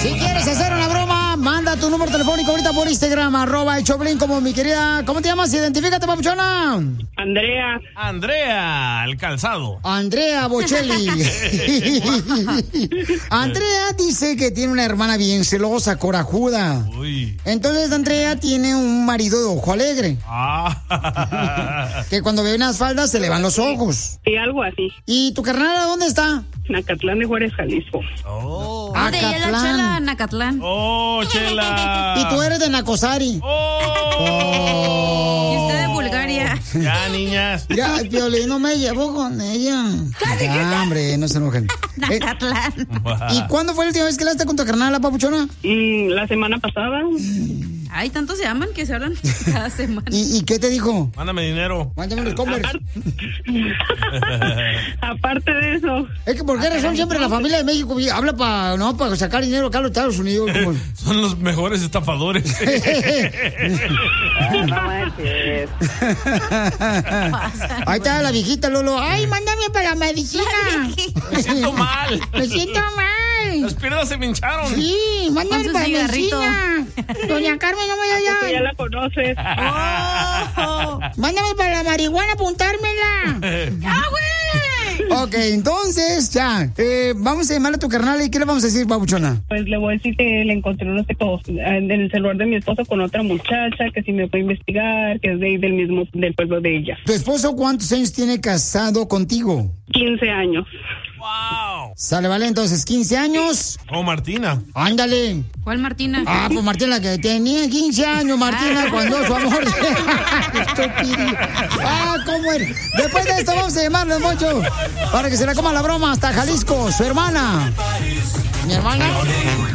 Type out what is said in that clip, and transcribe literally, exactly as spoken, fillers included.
Si quieres hacer una broma, manda tu número telefónico ahorita por Instagram, arroba el Choplin, como mi querida... ¿Cómo te llamas? Identifícate, papuchona. Andrea. Andrea, el calzado. Andrea Bocelli. Andrea dice que tiene una hermana bien celosa, corajuda. Uy. Entonces Andrea tiene un marido de ojo alegre. Ah. Que cuando ve unas faldas se le van los ojos. Y algo así. ¿Y tu carnala dónde está? Nacatlán de Juárez, Jalisco. Oh. ¿Dónde ella la Acatlán. Chela? Nacatlán. Oh, Chela. Y tú eres de Nacosari. Oh. Y usted de Bulgaria. Ya, niñas. Mira, Piolín, no me llevo con ella. Ya, hombre, no se enojen. Eh, Nacatlán. ¿Y cuándo fue la última vez que la con tu carnala, papuchona? Mm, la semana pasada. Ay, tantos se aman que se hablan cada semana. ¿Y, y qué te dijo? Mándame dinero. Mándame los Converse. Aparte de eso. Es que por qué razón siempre la familia de México habla para no para sacar dinero acá a los Estados Unidos. Como... Son los mejores estafadores. Ahí está la viejita Lolo. Ay, mándame para la medicina. Me siento mal. Me siento mal. Las piernas se me hincharon. Sí, mándame Con su para la cigarrito. medicina. Doña Carmen, no me da Ya ya. la conoces. Oh. Mándame para la marihuana, apuntármela. ¡Ah, güey! Ok, entonces, ya. Eh, vamos a llamar a tu carnal y ¿qué le vamos a decir, babuchona? Pues le voy a decir que le encontré unos textos en el celular de mi esposo con otra muchacha, que si me puede investigar, que es de ahí del mismo, del pueblo de ella. ¿Tu esposo cuántos años tiene casado contigo? quince años. Wow. Sale, vale, entonces, quince años. Oh, Martina. Ándale. ¿Cuál Martina? Ah, pues Martina, que tenía quince años, Martina, Ah. cuando su amor... Estúpido. Ah, ¿cómo eres? Después de esto vamos a llamarle, Moncho, para que se le coma la broma hasta Jalisco, su hermana. ¿Mi hermana?